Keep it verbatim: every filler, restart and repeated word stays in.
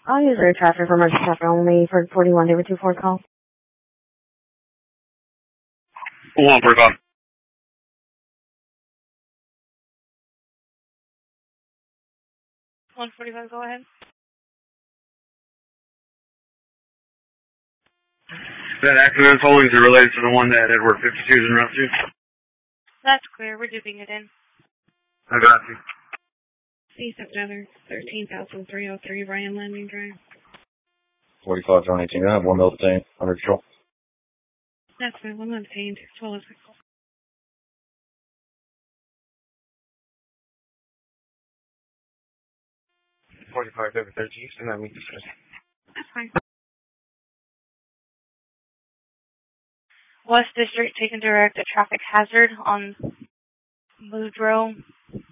I'll use air traffic for emergency traffic only for forty-one, David two four call. Hold on, forty-five. one forty-five, go ahead. That accident holdings are related to the one that Edward fifty-two is in route to? That's clear. We're duping it in. I got you. C September thirteen thousand three oh three, Ryan Landing Drive. forty-five, John eighteen. I have one mil detained. Under control. That's fine. One obtained. twelve oh six. forty-five, David thirteen, and that means the That's fine. West District taken direct a traffic hazard on Boudreaux